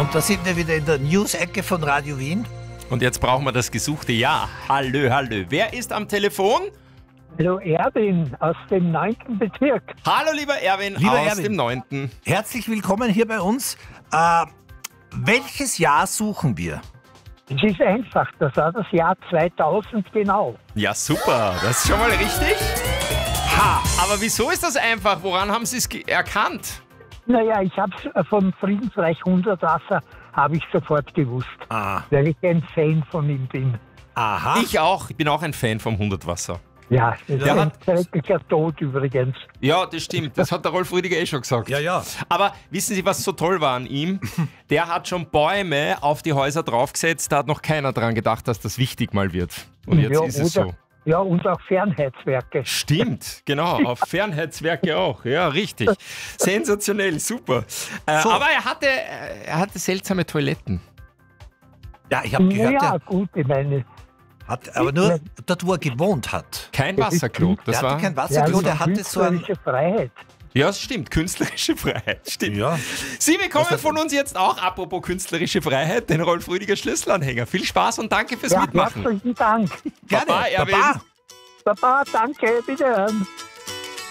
Und da sind wir wieder in der News-Ecke von Radio Wien. Und jetzt brauchen wir das gesuchte Ja. Hallö, hallö. Wer ist am Telefon? Hallo Erwin aus dem 9. Bezirk. Hallo, lieber Erwin Lieber aus Erwin. dem 9. Herzlich willkommen hier bei uns. Welches Jahr suchen wir? Es ist einfach, das war das Jahr 2000 genau. Ja, super. Das ist schon mal richtig. Ha, aber wieso ist das einfach? Woran haben Sie es erkannt? Naja, ich habe vom Friedensreich Hundertwasser habe ich sofort gewusst, weil ich ein Fan von ihm bin. Aha. Ich auch. Ich bin auch ein Fan vom Hundertwasser. Ja, das ist Ja, ein schrecklicher Tod übrigens. Ja, das stimmt. Das hat der Rolf Rüdiger eh schon gesagt. Ja. Aber wissen Sie, was so toll war an ihm? Der hat schon Bäume auf die Häuser draufgesetzt. Da hat noch keiner dran gedacht, dass das wichtig mal wird. Und jetzt ist es so. Ja, und auch Fernheitswerke. Stimmt, genau. Auf Fernheitswerke auch. Ja, richtig. Sensationell, super. So. Aber er hatte seltsame Toiletten. Ja, ich habe gehört, Ja, der gut, ich meine, hat, aber nur dort, wo er gewohnt hat. Kein Wasserklo. Der Das hatte war. kein ja, Wasserklo, also der hatte so ein... künstlerische Freiheit. Ja, das stimmt. Künstlerische Freiheit. Stimmt. Ja. Sie bekommen von uns jetzt auch, apropos künstlerische Freiheit, den Rolf Rüdiger Schlüsselanhänger. Viel Spaß und danke fürs Ja, Mitmachen. herzlichen Dank. Gerne. Baba, Erwin. Baba. Baba, danke, wiederhören.